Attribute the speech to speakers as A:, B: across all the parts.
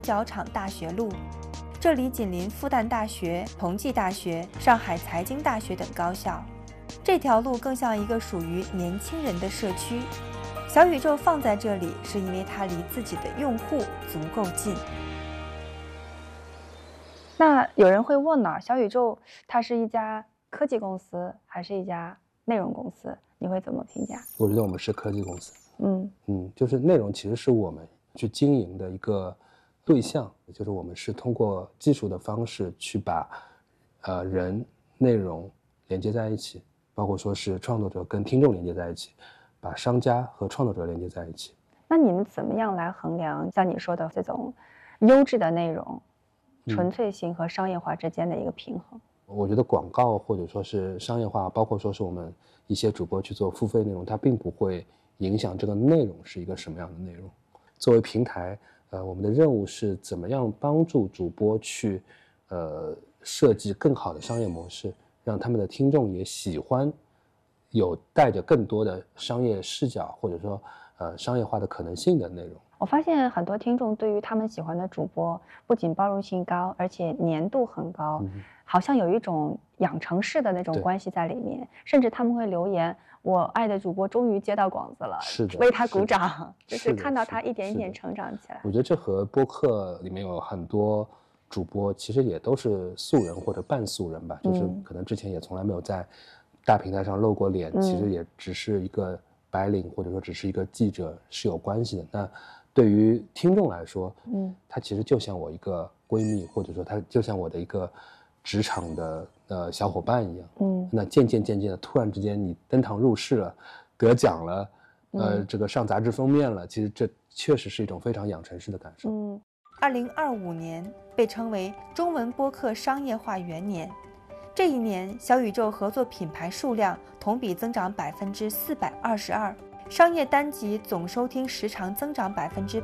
A: 角场大学路，这里紧邻复旦大学、同济大学、上海财经大学等高校。这条路更像一个属于年轻人的社区。小宇宙放在这里，是因为它离自己的用户足够近。
B: 那有人会问呢，小宇宙它是一家科技公司还是一家内容公司？你会怎么评价？
C: 我觉得我们是科技公司。就是内容其实是我们去经营的一个对象，就是我们是通过技术的方式去把人、内容连接在一起，包括说是创作者跟听众连接在一起，把商家和创作者连接在一起。
B: 那你们怎么样来衡量像你说的这种优质的内容、纯粹性和商业化之间的一个平衡？
C: 我觉得广告或者说是商业化，包括说是我们一些主播去做付费内容，它并不会影响这个内容是一个什么样的内容。作为平台，我们的任务是怎么样帮助主播去设计更好的商业模式，让他们的听众也喜欢有带着更多的商业视角或者说商业化的可能性的内容。
B: 我发现很多听众对于他们喜欢的主播不仅包容性高，而且粘度很高，好像有一种养成式的那种关系在里面，甚至他们会留言，我爱的主播终于接到广子了，
C: 是的，
B: 为他鼓掌，就是
C: 的
B: 看到他一点一点成长起来。
C: 我觉得这和播客里面有很多主播其实也都是素人或者半素人吧，就是可能之前也从来没有在大平台上露过脸，其实也只是一个白领或者说只是一个记者是有关系的。那对于听众来说，他其实就像我一个闺蜜，或者说他就像我的一个职场的小伙伴一样。那渐渐的，突然之间你登堂入室了，得奖了，这个上杂志封面了，其实这确实是一种非常养成式的感受。
A: 2025年被称为中文播客商业化元年，这一年小宇宙合作品牌数量同比增长422%。商业单集总收听时长增长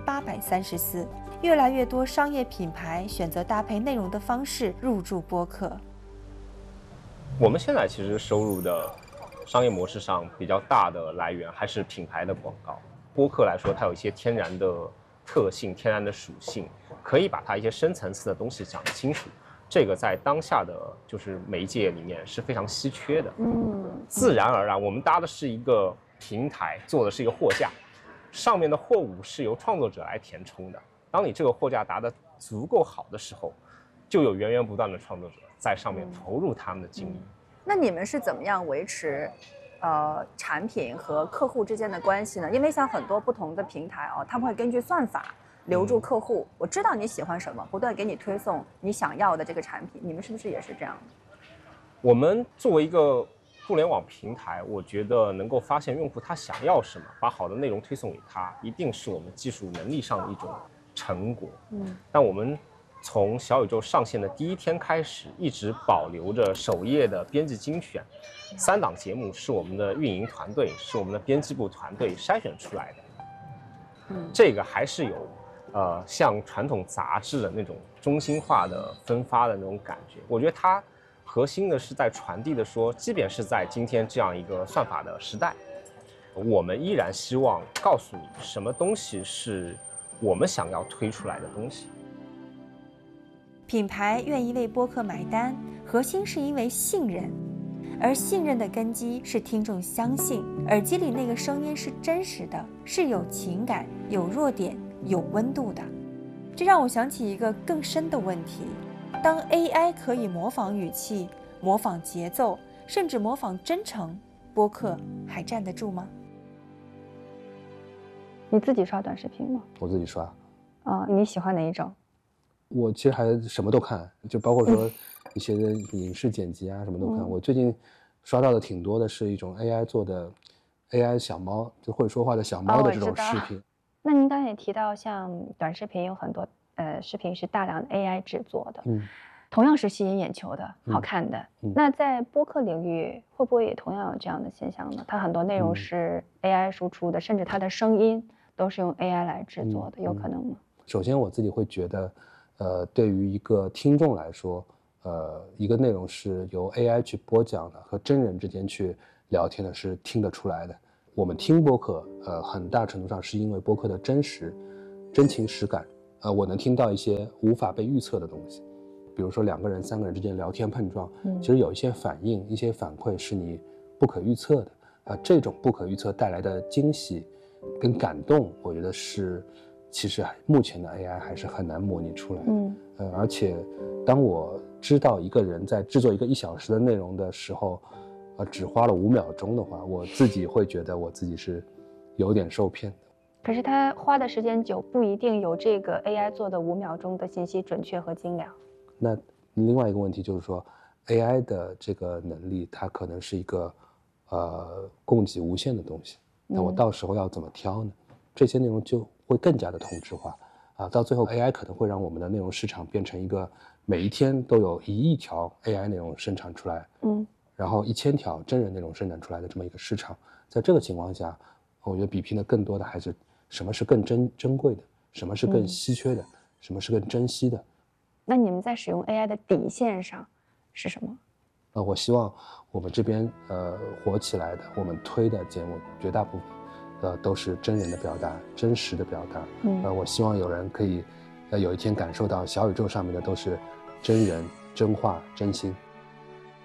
A: 834%，越来越多商业品牌选择搭配内容的方式入驻播客。
D: 我们现在其实收入的商业模式上比较大的来源还是品牌的广告。播客来说，它有一些天然的特性、天然的属性，可以把它一些深层次的东西讲清楚。这个在当下的就是媒介里面是非常稀缺的。自然而然，我们搭的是一个平台，做的是一个货架，上面的货物是由创作者来填充的。当你这个货架搭得足够好的时候，就有源源不断的创作者在上面投入他们的精力。
B: 那你们是怎么样维持产品和客户之间的关系呢？因为像很多不同的平台他们会根据算法留住客户，我知道你喜欢什么，不断给你推送你想要的这个产品。你们是不是也是这样的？
D: 我们作为一个互联网平台，我觉得能够发现用户他想要什么，把好的内容推送给他，一定是我们技术能力上的一种成果。但我们从小宇宙上线的第一天开始，一直保留着首页的编辑精选，3档节目是我们的运营团队，是我们的编辑部团队筛选出来的。这个还是有像传统杂志的那种中心化的分发的那种感觉。我觉得它核心的是在传递的说，即便是在今天这样一个算法的时代，我们依然希望告诉你什么东西是我们想要推出来的东西。
A: 品牌愿意为播客买单，核心是因为信任，而信任的根基是听众相信耳机里那个声音是真实的，是有情感、有弱点、有温度的。这让我想起一个更深的问题：当 AI 可以模仿语气、模仿节奏，甚至模仿真诚，播客还站得住吗？
B: 你自己刷短视频吗？
C: 我自己刷。
B: 你喜欢哪一种？
C: 我其实还什么都看，就包括说一些影视剪辑啊，什么都看。我最近刷到的挺多的是一种 AI 做的 AI 小猫，就会说话的小猫的这种视频。
B: 那您刚才也提到，像短视频有很多视频是大量的 AI 制作的，同样是吸引眼球的、好看的。那在播客领域会不会也同样有这样的现象呢？它很多内容是 AI 输出的，甚至它的声音都是用 AI 来制作的，有可能吗？
C: 首先我自己会觉得对于一个听众来说，一个内容是由 AI 去播讲的，和真人之间去聊天的是听得出来的。我们听播客，很大程度上是因为播客的真实、真情实感， 我能听到一些无法被预测的东西，比如说2个人、3个人之间聊天碰撞，其实有一些反应、一些反馈是你不可预测的这种不可预测带来的惊喜跟感动，我觉得是其实目前的 AI 还是很难模拟出来的。而且当我知道一个人在制作一个1小时的内容的时候，只花了5秒钟的话，我自己会觉得我自己是有点受骗的。
B: 可是他花的时间久，不一定有这个 AI 做的5秒钟的信息准确和精良。
C: 那另外一个问题就是说 ，AI 的这个能力，它可能是一个供给无限的东西。那我到时候要怎么挑呢？这些内容就会更加的同质化到最后 AI 可能会让我们的内容市场变成一个每一天都有1亿条 AI 内容生产出来，然后1000条真人内容生产出来的这么一个市场。在这个情况下，我觉得比拼的更多的还是什么是更珍贵的，什么是更稀缺的，什么是更珍惜的。
B: 那你们在使用 AI 的底线上是什么？
C: 我希望我们这边火起来的，我们推的节目绝大部分都是真人的表达，真实的表达。我希望有人可以有一天感受到小宇宙上面的都是真人、真话、真心。